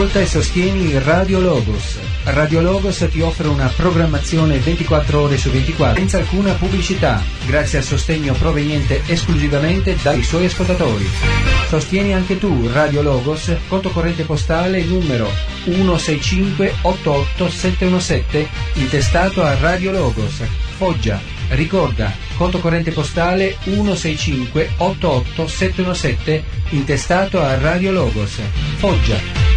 Ascolta e sostieni Radio Logos. Radio Logos ti offre una programmazione 24 ore su 24 senza alcuna pubblicità, grazie al sostegno proveniente esclusivamente dai suoi ascoltatori. Sostieni anche tu Radio Logos, conto corrente postale numero 16588717, intestato a Radio Logos, Foggia. Ricorda, conto corrente postale 16588717, intestato a Radio Logos, Foggia.